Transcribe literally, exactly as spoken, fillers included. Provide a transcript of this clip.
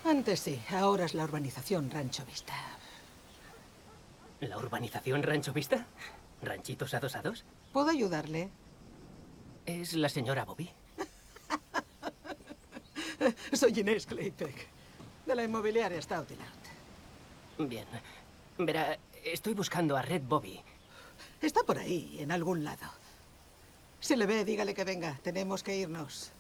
Antes sí, ahora es la urbanización Rancho Vista. ¿La urbanización Rancho Vista? ¿Ranchitos adosados? ¿Puedo ayudarle? ¿Es la señora Bobby? Soy Inés Claypeck, de la inmobiliaria Stoutland. Bien. Verá, estoy buscando a Red Bobby. Está por ahí, en algún lado. Si le ve, dígale que venga. Tenemos que irnos.